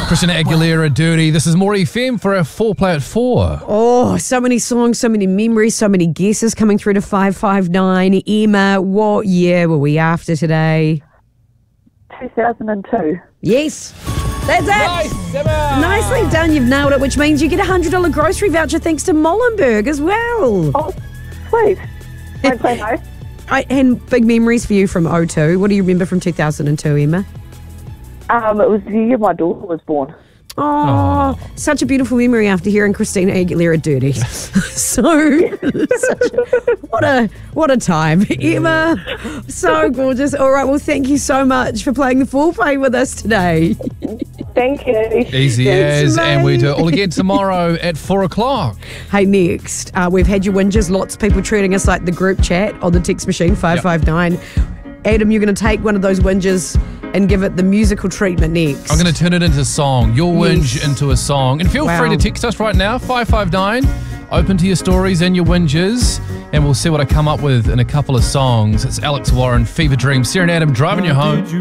Christina Aguilera, Dirty. This is More FM for our 4Play at 4. Oh, so many songs, so many memories, so many guesses coming through to 559. Emma, what year were we after today? 2002. Yes, that's it. Nice, Emma. Nicely done. You've nailed it, which means you get a $100 grocery voucher thanks to Molenberg as well. Oh, sweet. Don't say no. And big memories for you from 02. What do you remember from 2002, Emma? It was the year my daughter was born. Oh, such a beautiful memory after hearing Christina Aguilera Dirty. What a time. Emma, so gorgeous. All right, well, thank you so much for playing the 4Play with us today. Thank you. Easy Thanks, as, and we do it mate. all again tomorrow at 4 o'clock. Hey, next, we've had your whinges. Lots of people treating us like the group chat on the text machine, 559. Adam, you're going to take one of those whinges and give it the musical treatment next. I'm going to turn it into a song, your whinge into a song. And feel free Wow. to text us right now, 559. Open to your stories and your whinges, and we'll see what I come up with in a couple of songs. It's Alex Warren, Fever Dream, Sarah and Adam driving you home.